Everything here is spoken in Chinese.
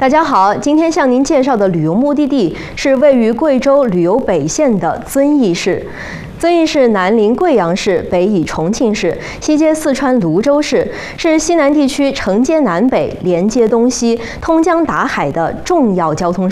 大家好，今天向您介绍的旅游目的地是位于贵州旅游北县的遵义市。遵义市南临贵阳市，北倚重庆市，西接四川泸州市，是西南地区承接南北、连接东西、通江达海的重要交通